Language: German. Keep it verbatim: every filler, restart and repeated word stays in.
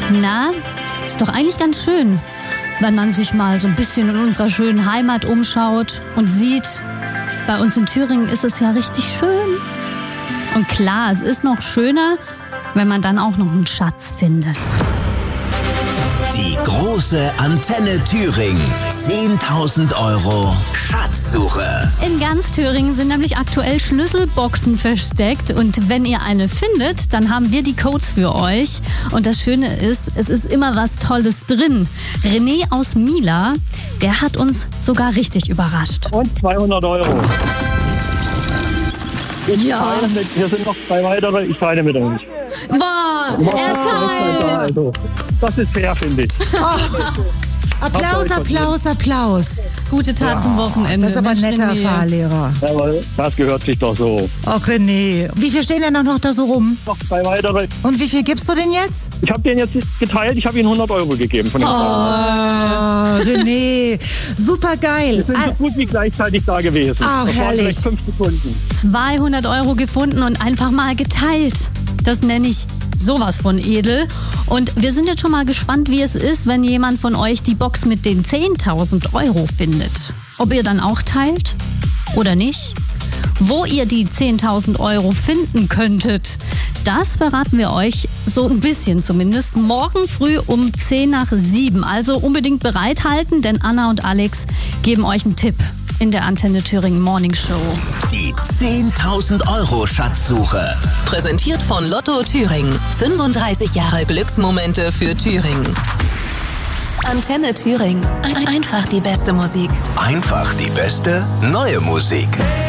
Na, ist doch eigentlich ganz schön, wenn man sich mal so ein bisschen in unserer schönen Heimat umschaut und sieht, bei uns in Thüringen ist es ja richtig schön. Und klar, es ist noch schöner, wenn man dann auch noch einen Schatz findet. Die große Antenne Thüringen. zehntausend Euro Schatzsuche. In ganz Thüringen sind nämlich aktuell Schlüsselboxen versteckt. Und wenn ihr eine findet, dann haben wir die Codes für euch. Und das Schöne ist, es ist immer was Tolles drin. René aus Mila, der hat uns sogar richtig überrascht. Und zweihundert Euro. Ich Ja. teile mit, hier sind noch zwei weitere, ich teile mit euch. Boah, er teilt! Also, das ist fair, finde ich. Applaus, Applaus, Applaus. Gute Tat zum Wochenende. Das ist aber ein Mensch, netter René. Fahrlehrer. Jawohl, das gehört sich doch so. Ach René, wie viel stehen denn noch da so rum? Noch zwei weitere. Und wie viel gibst du denn jetzt? Ich habe den jetzt geteilt, ich habe ihm hundert Euro gegeben. Von den Oh, René, super geil. Wir sind so gut wie gleichzeitig da gewesen. Ach, das waren herrlich. vielleicht fünf Sekunden. zweihundert Euro gefunden und einfach mal geteilt. Das nenne ich sowas von edel. Und wir sind jetzt schon mal gespannt, wie es ist, wenn jemand von euch die Box mit den zehntausend Euro findet. Ob ihr dann auch teilt oder nicht? Wo ihr die zehntausend Euro finden könntet, das verraten wir euch, so ein bisschen zumindest, morgen früh um zehn nach sieben. Also unbedingt bereithalten, denn Anna und Alex geben euch einen Tipp in der Antenne Thüringen Morning Show. Die zehntausend Euro Schatzsuche. Präsentiert von Lotto Thüringen. fünfunddreißig Jahre Glücksmomente für Thüringen. Antenne Thüringen. Ein- Einfach die beste Musik. Einfach die beste neue Musik.